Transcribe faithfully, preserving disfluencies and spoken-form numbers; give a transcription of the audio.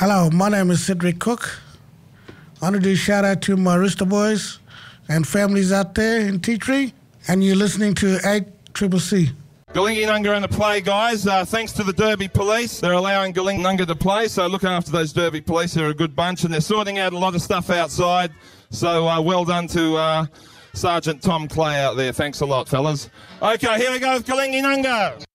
Hello, my name is Cedric Cook. I want to do a shout out to my Rooster boys and families out there in Tea Tree, and you're listening to eight Triple C. Galingi Nunga in the play, guys. Uh, thanks to the Derby Police. They're allowing Galingi Nunga to play, so look after those Derby Police. They're a good bunch, and they're sorting out a lot of stuff outside. So uh, well done to uh, Sergeant Tom Clay out there. Thanks a lot, fellas. Okay, here we go with Galingi Nunga.